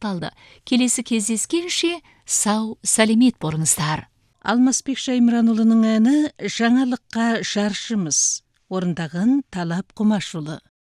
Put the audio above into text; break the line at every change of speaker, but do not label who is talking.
аякталды. Келесі кездескенше сау, салемет болыңыздар.
Алмазбек Шаймыранұлының әні «Жаңалыққа жаршымыз». Орындаған Талап Құмашұлы.